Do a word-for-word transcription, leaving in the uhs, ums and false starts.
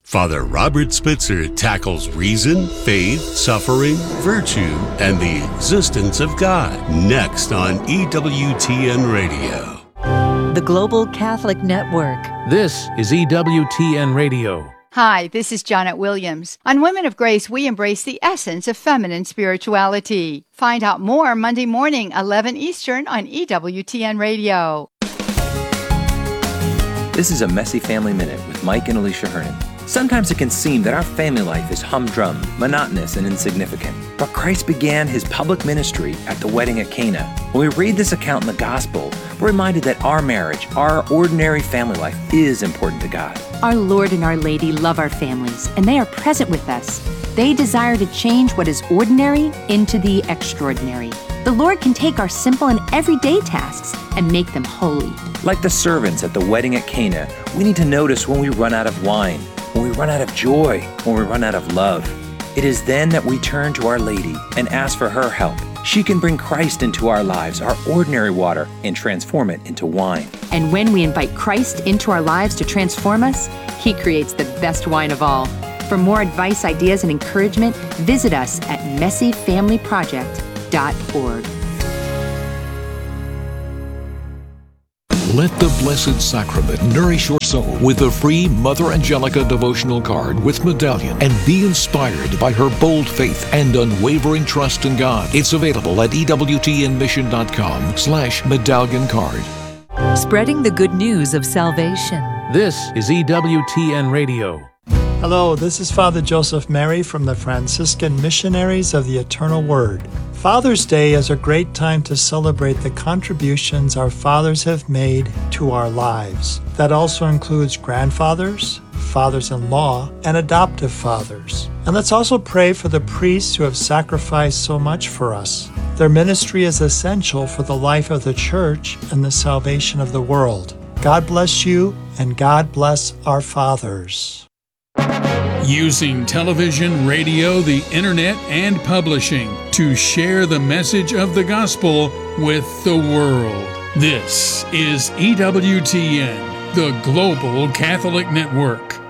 Father Robert Spitzer tackles reason, faith, suffering, virtue, and the existence of God. Next on E W T N Radio. The Global Catholic Network. This is E W T N Radio. Hi, this is Janet Williams. On Women of Grace, we embrace the essence of feminine spirituality. Find out more Monday morning, eleven Eastern on E W T N Radio. This is a Messy Family Minute with Mike and Alicia Hernon. Sometimes it can seem that our family life is humdrum, monotonous, and insignificant. But Christ began his public ministry at the wedding at Cana. When we read this account in the Gospel, we're reminded that our marriage, our ordinary family life, is important to God. Our Lord and Our Lady love our families, and they are present with us. They desire to change what is ordinary into the extraordinary. The Lord can take our simple and everyday tasks and make them holy. Like the servants at the wedding at Cana, we need to notice when we run out of wine, when we run out of joy, when we run out of love. It is then that we turn to Our Lady and ask for her help. She can bring Christ into our lives, our ordinary water, and transform it into wine. And when we invite Christ into our lives to transform us, he creates the best wine of all. For more advice, ideas, and encouragement, visit us at messy family project dot org. Let the Blessed Sacrament nourish your soul with the free Mother Angelica devotional card with medallion, and be inspired by her bold faith and unwavering trust in God. It's available at ewtnmission.com slash medallion card. Spreading the good news of salvation. This is E W T N Radio. Hello, this is Father Joseph Mary from the Franciscan Missionaries of the Eternal Word. Father's Day is a great time to celebrate the contributions our fathers have made to our lives. That also includes grandfathers, fathers-in-law, and adoptive fathers. And let's also pray for the priests who have sacrificed so much for us. Their ministry is essential for the life of the Church and the salvation of the world. God bless you, and God bless our fathers. Using television, radio, the internet, and publishing to share the message of the gospel with the world. This is E W T N, the Global Catholic Network.